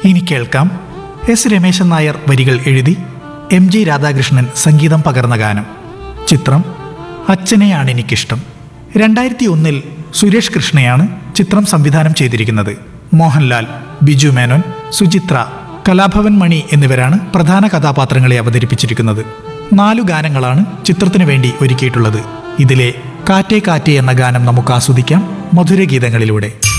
ഇനി കേൾക്കാം എസ് രമേശൻ നായർ വരികൾ എഴുതി എം ജി രാധാകൃഷ്ണൻ സംഗീതം പകർന്ന ഗാനം. ചിത്രം അച്ഛനെയാണെനിക്കിഷ്ടം. 2001 സുരേഷ് കൃഷ്ണയാണ് ചിത്രം സംവിധാനം ചെയ്തിരിക്കുന്നത്. മോഹൻലാൽ, ബിജു മേനോൻ, സുചിത്ര, കലാഭവൻ മണി എന്നിവരാണ് പ്രധാന കഥാപാത്രങ്ങളെ അവതരിപ്പിച്ചിരിക്കുന്നത്. 4 ഗാനങ്ങളാണ് ചിത്രത്തിനു വേണ്ടി ഒരുക്കിയിട്ടുള്ളത്. ഇതിലെ കാറ്റേ കാറ്റേ എന്ന ഗാനം നമുക്ക് ആസ്വദിക്കാം മധുരഗീതങ്ങളിലൂടെ.